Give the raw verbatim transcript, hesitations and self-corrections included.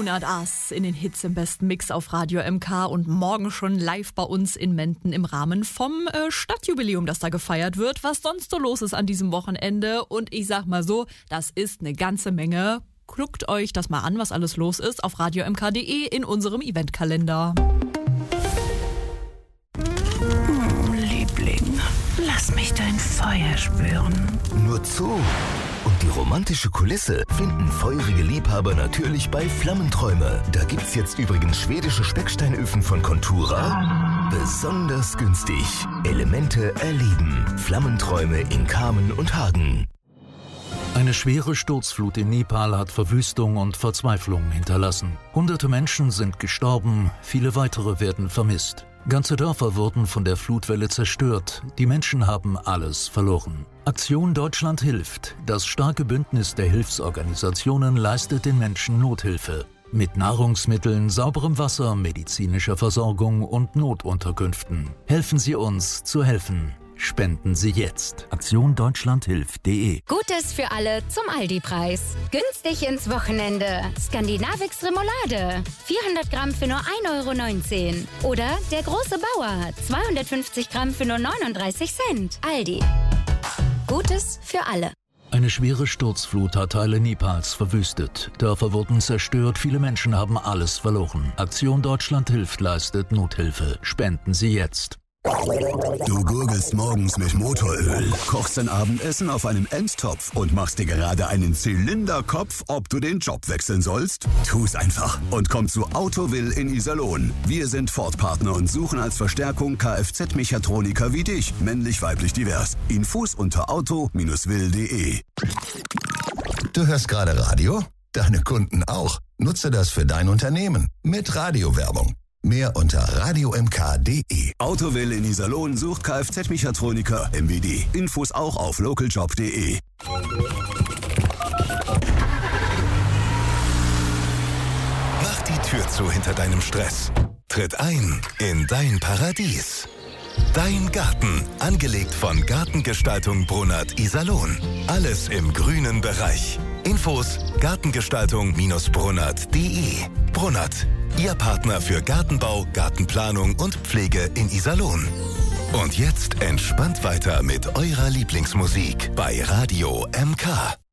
Monat Ass in den Hits im besten Mix auf Radio M K und morgen schon live bei uns in Menden im Rahmen vom äh, Stadtjubiläum, das da gefeiert wird, was sonst so los ist an diesem Wochenende. Und ich sag mal so, das ist eine ganze Menge. Guckt euch das mal an, was alles los ist, auf radio m k punkt d e in unserem Eventkalender. Hm, Liebling, lass mich dein Feuer spüren. Nur zu. Und die romantische Kulisse finden feurige Liebhaber natürlich bei Flammenträume. Da gibt's jetzt übrigens schwedische Specksteinöfen von Contura. Besonders günstig. Elemente erleben. Flammenträume in Kamen und Hagen. Eine schwere Sturzflut in Nepal hat Verwüstung und Verzweiflung hinterlassen. Hunderte Menschen sind gestorben, viele weitere werden vermisst. Ganze Dörfer wurden von der Flutwelle zerstört. Die Menschen haben alles verloren. Aktion Deutschland hilft. Das starke Bündnis der Hilfsorganisationen leistet den Menschen Nothilfe. Mit Nahrungsmitteln, sauberem Wasser, medizinischer Versorgung und Notunterkünften. Helfen Sie uns zu helfen. Spenden Sie jetzt. Aktion Deutschland hilft punkt de. Gutes für alle zum Aldi-Preis. Günstig ins Wochenende. Skandinavix Remoulade. vierhundert Gramm für nur ein Euro neunzehn. Oder der große Bauer. zweihundertfünfzig Gramm für nur neununddreißig Cent. Aldi. Gutes für alle. Eine schwere Sturzflut hat Teile Nepals verwüstet. Dörfer wurden zerstört, viele Menschen haben alles verloren. Aktion Deutschland hilft leistet Nothilfe. Spenden Sie jetzt. Du gurgelst morgens mit Motoröl, kochst dein Abendessen auf einem Endtopf und machst dir gerade einen Zylinderkopf, ob du den Job wechseln sollst? Tu's einfach und komm zu Autowill in Iserlohn. Wir sind Ford-Partner und suchen als Verstärkung Kfz-Mechatroniker wie dich, männlich-weiblich divers. Infos unter auto Bindestrich will punkt de. Du hörst gerade Radio? Deine Kunden auch. Nutze das für dein Unternehmen mit Radiowerbung. Mehr unter radio m k punkt d e. Autowill in Iserlohn sucht Kfz-Mechatroniker M W D. Infos auch auf localjob punkt de. Mach die Tür zu hinter deinem Stress. Tritt ein in dein Paradies. Dein Garten, angelegt von Gartengestaltung Brunert Iserlohn. Alles im grünen Bereich. Infos gartengestaltung Brunnert punkt de. Brunert, Ihr Partner für Gartenbau, Gartenplanung und Pflege in Iserlohn. Und jetzt entspannt weiter mit eurer Lieblingsmusik bei Radio M K.